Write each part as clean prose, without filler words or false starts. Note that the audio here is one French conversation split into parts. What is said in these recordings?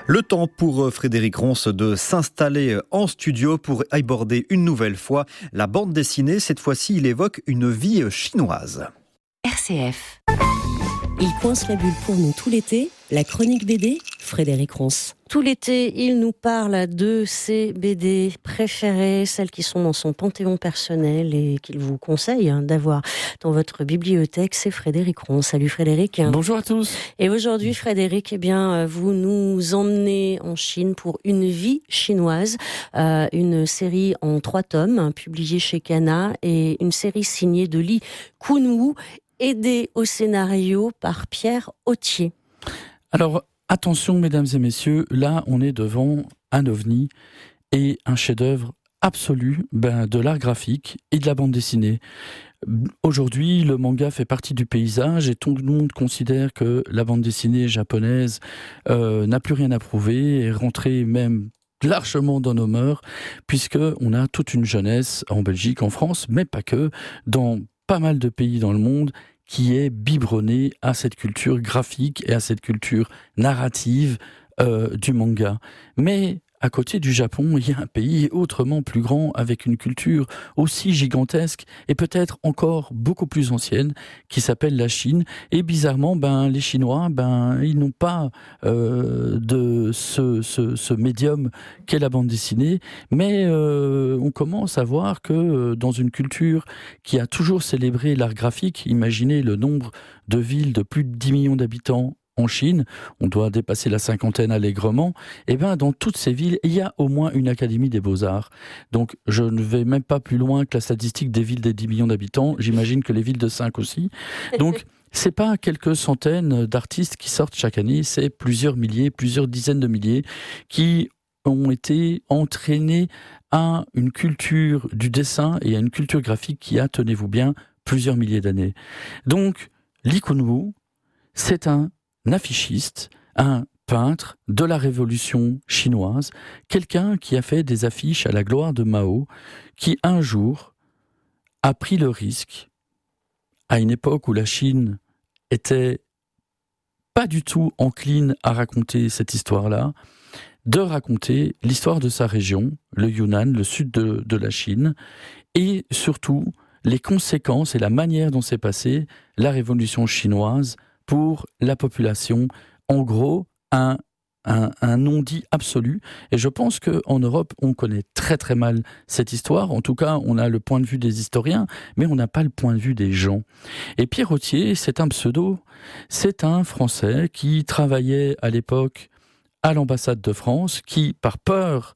Le temps pour Frédéric Ronce de s'installer en studio pour aborder une nouvelle fois la bande dessinée. Cette fois-ci, il évoque une vie chinoise. RCF. Il coince la bulle pour nous tout l'été, la chronique BD, Frédéric Ronce. Tout l'été, il nous parle de ses BD préférées, celles qui sont dans son panthéon personnel et qu'il vous conseille d'avoir dans votre bibliothèque. C'est Frédéric Ronce. Salut Frédéric. Bonjour à tous. Et aujourd'hui, Frédéric, vous nous emmenez en Chine pour Une vie chinoise, une série en 3 tomes, publiée chez Kana, et une série signée de Li Kunwu, aidé au scénario par Pierre Authier. Alors, attention mesdames et messieurs, là on est devant un ovni et un chef-d'œuvre absolu de l'art graphique et de la bande dessinée. Aujourd'hui, le manga fait partie du paysage et tout le monde considère que la bande dessinée japonaise n'a plus rien à prouver et est rentrée même largement dans nos mœurs, puisque on a toute une jeunesse en Belgique, en France, mais pas que, dans pas mal de pays dans le monde, qui est biberonné à cette culture graphique et à cette culture narrative du manga. Mais à côté du Japon, il y a un pays autrement plus grand, avec une culture aussi gigantesque et peut-être encore beaucoup plus ancienne, qui s'appelle la Chine. Et bizarrement, les Chinois, ils n'ont pas de ce médium qu'est la bande dessinée, mais on commence à voir que dans une culture qui a toujours célébré l'art graphique, imaginez le nombre de villes de plus de 10 millions d'habitants en Chine, on doit dépasser la 50aine allègrement, et dans toutes ces villes, il y a au moins une académie des beaux-arts. Donc je ne vais même pas plus loin que la statistique des villes des 10 millions d'habitants, j'imagine que les villes de 5 aussi. Donc c'est pas quelques centaines d'artistes qui sortent chaque année, c'est plusieurs milliers, plusieurs dizaines de milliers qui ont été entraînés à une culture du dessin et à une culture graphique qui a, tenez-vous bien, plusieurs milliers d'années. Donc Li Kunwu, c'est un affichiste, un peintre de la révolution chinoise, quelqu'un qui a fait des affiches à la gloire de Mao, qui un jour a pris le risque, à une époque où la Chine était pas du tout encline à raconter cette histoire-là, de raconter l'histoire de sa région, le Yunnan, le sud de la Chine, et surtout les conséquences et la manière dont s'est passée la révolution chinoise pour la population. En gros, un non-dit absolu. Et je pense qu'en Europe, on connaît très très mal cette histoire. En tout cas, on a le point de vue des historiens, mais on n'a pas le point de vue des gens. Et Pierre Authier, c'est un pseudo. C'est un Français qui travaillait à l'époque à l'ambassade de France, qui, par peur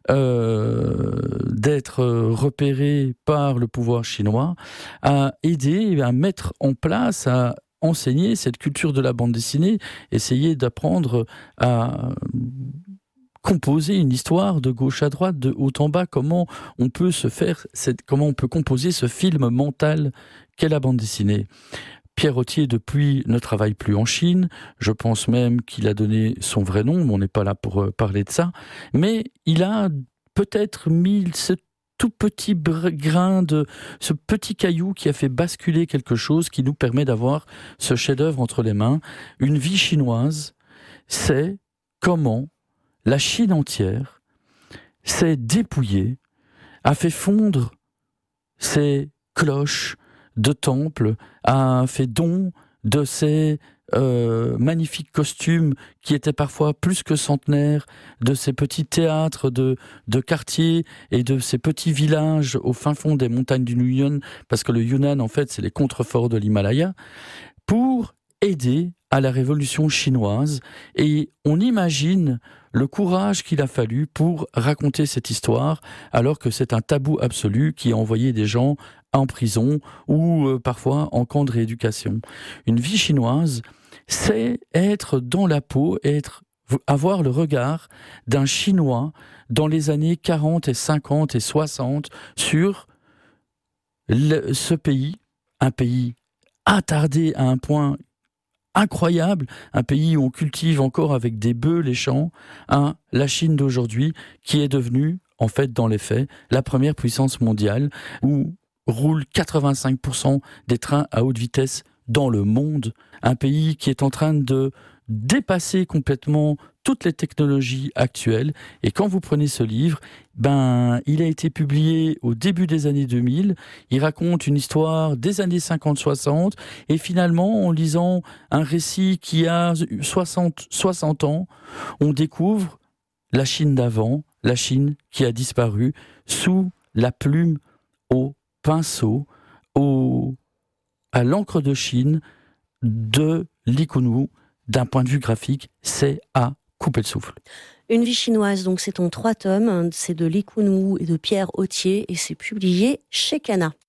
d'être repéré par le pouvoir chinois, a aidé à mettre en place, à enseigner cette culture de la bande dessinée, essayer d'apprendre à composer une histoire de gauche à droite, de haut en bas, comment on peut composer ce film mental qu'est la bande dessinée. Pierre Authier, depuis, ne travaille plus en Chine. Je pense même qu'il a donné son vrai nom, mais on n'est pas là pour parler de ça. Mais il a peut-être mis ce tout petit grain ce petit caillou qui a fait basculer quelque chose qui nous permet d'avoir ce chef-d'œuvre entre les mains. Une vie chinoise, c'est comment la Chine entière s'est dépouillée, a fait fondre ses cloches de temples, a fait don de ses magnifiques costumes qui étaient parfois plus que centenaires, de ces petits théâtres de quartier et de ces petits villages au fin fond des montagnes du Yunnan, parce que le Yunnan, en fait, c'est les contreforts de l'Himalaya, pour aider à la révolution chinoise. Et on imagine le courage qu'il a fallu pour raconter cette histoire, alors que c'est un tabou absolu qui a envoyé des gens en prison ou parfois en camp de rééducation. Une vie chinoise, c'est être dans la peau, avoir le regard d'un Chinois dans les années 40 et 50 et 60 sur ce pays, un pays attardé à un point incroyable, un pays où on cultive encore avec des bœufs les champs, la Chine d'aujourd'hui qui est devenue, en fait, dans les faits, la première puissance mondiale où roulent 85% des trains à haute vitesse dans le monde, un pays qui est en train de dépasser complètement toutes les technologies actuelles. Et quand vous prenez ce livre, il a été publié au début des années 2000. Il raconte une histoire des années 50-60. Et finalement, en lisant un récit qui a 60 ans, on découvre la Chine d'avant, la Chine qui a disparu sous la plume au pinceau, à l'encre de Chine de Li Kunwu. D'un point de vue graphique, c'est à couper le souffle. Une vie chinoise, donc c'est en 3 tomes, c'est de Li Kunwu et de Pierre Authier et c'est publié chez Kana.